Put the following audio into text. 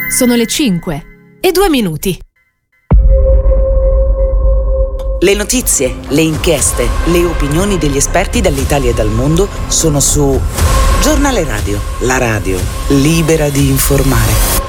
Sono le 5:02. Le notizie, le inchieste, le opinioni degli esperti dall'Italia e dal mondo sono su Giornale Radio, la radio libera di informare.